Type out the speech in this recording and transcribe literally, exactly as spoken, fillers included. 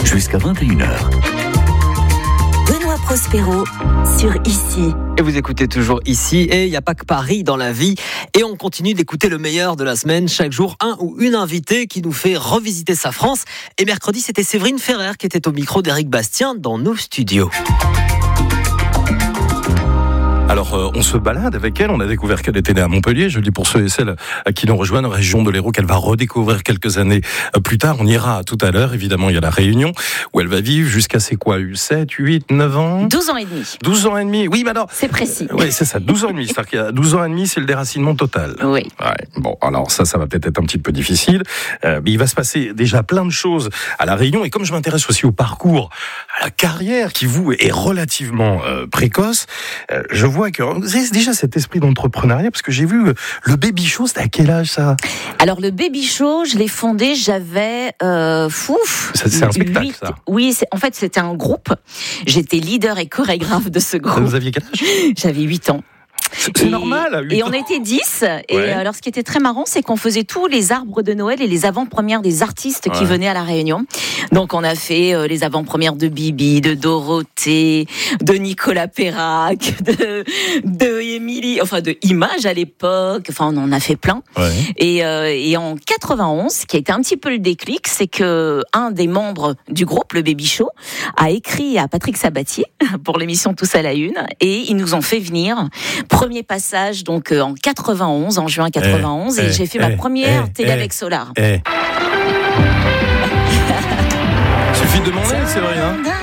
jusqu'à vingt et une heures. Benoît Prospero sur Ici. Et vous écoutez toujours Ici, et il n'y a pas que Paris dans la vie. Et on continue d'écouter le meilleur de la semaine. Chaque jour, un ou une invitée qui nous fait revisiter sa France. Et mercredi, c'était Séverine Ferrer qui était au micro d'Éric Bastien dans nos studios. Alors, euh, on se balade avec elle. On a découvert qu'elle était née à Montpellier. Je le dis pour ceux et celles qui nous rejoignent, région de l'Hérault, qu'elle va redécouvrir quelques années plus tard. On ira tout à l'heure. Évidemment, il y a la Réunion où elle va vivre jusqu'à ses quoi, sept, huit, neuf ans douze ans et demi. douze ans et demi. Oui, mais alors. C'est précis. Oui, c'est ça. douze ans et demi. C'est-à-dire qu'il y a douze ans et demi, c'est le déracinement total. Oui. Ouais. Bon, alors ça, ça va peut-être être un petit peu difficile. Euh, mais il va se passer déjà plein de choses à la Réunion. Et comme je m'intéresse aussi au parcours, à la carrière qui, vous, est relativement euh, précoce, euh, je vois que c'est déjà cet esprit d'entrepreneuriat, parce que j'ai vu le Baby Show, c'était à quel âge ça ? Alors le Baby Show, je l'ai fondé, j'avais euh, fouf. C'est, c'est un spectacle, huit, ça. Oui, c'est, en fait c'était un groupe. J'étais leader et chorégraphe de ce groupe. Vous aviez quel âge ? J'avais huit ans. C'est et, normal. À huit et ans. on était dix. Et Ouais. alors, ce qui était très marrant, c'est qu'on faisait tous les arbres de Noël et les avant-premières des artistes qui Ouais. venaient à la Réunion. Donc, on a fait euh, les avant-premières de Bibi, de Dorothée, de Nicolas Perrac, de de Émilie, enfin de Image à l'époque. Enfin, on en a fait plein. Ouais. Et, euh, et en quatre-vingt-onze, ce qui a été un petit peu le déclic, c'est que un des membres du groupe, le Baby Show, a écrit à Patrick Sabatier pour l'émission Tous à la Une, et ils nous ont fait venir. Premier passage donc euh, en quatre-vingt-onze, en juin quatre-vingt-onze, Eh, et eh, j'ai fait eh, ma première eh, télé eh, avec Solar. Eh. Suffit de demander, c'est vrai, hein.